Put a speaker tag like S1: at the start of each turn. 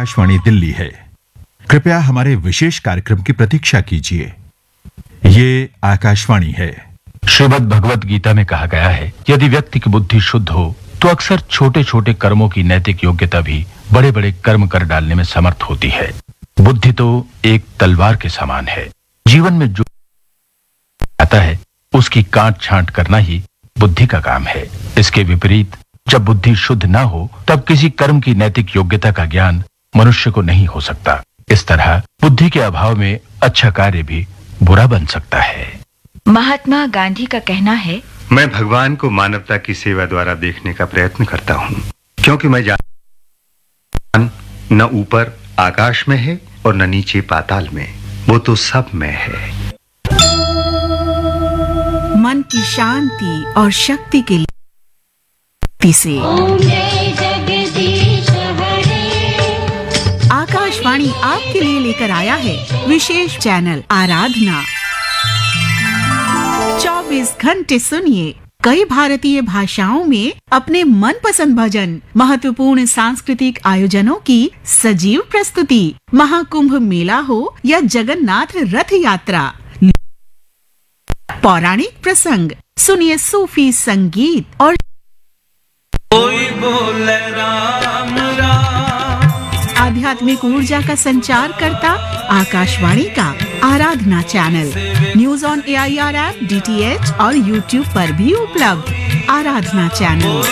S1: आकाशवाणी दिल्ली है। कृपया हमारे विशेष कार्यक्रम की प्रतीक्षा कीजिए। ये आकाशवाणी है।
S2: श्रीमद् भगवत गीता में कहा गया है, यदि व्यक्ति की बुद्धि शुद्ध हो तो अक्सर छोटे छोटे कर्मों की नैतिक योग्यता भी बड़े बड़े कर्म कर डालने में समर्थ होती है। बुद्धि तो एक तलवार के समान है। जीवन में जो आता है उसकी काट छांट करना ही बुद्धि का काम है। इसके विपरीत जब बुद्धि शुद्ध ना हो तब किसी कर्म की नैतिक योग्यता का ज्ञान मनुष्य को नहीं हो सकता। इस तरह बुद्धि के अभाव में अच्छा कार्य भी बुरा बन सकता है।
S3: महात्मा गांधी का कहना है,
S4: मैं भगवान को मानवता की सेवा द्वारा देखने का प्रयत्न करता हूँ, क्योंकि मैं जान न ऊपर आकाश में है और न नीचे पाताल में, वो तो सब में है।
S5: मन की शांति और शक्ति के लिए से आकाशवाणी आपके लिए लेकर आया है विशेष चैनल आराधना। 24 घंटे सुनिए कई भारतीय भाषाओं में अपने मनपसंद भजन, महत्वपूर्ण सांस्कृतिक आयोजनों की सजीव प्रस्तुति, महाकुंभ मेला हो या जगन्नाथ रथ यात्रा, पौराणिक प्रसंग, सुनिए सूफी संगीत और
S6: कोई बोले राम राम।
S5: आध्यात्मिक ऊर्जा का संचार करता आकाशवाणी का आराधना channel. News on AIR app, DTH और YouTube पर भी उपलब्ध। आराधना चैनल।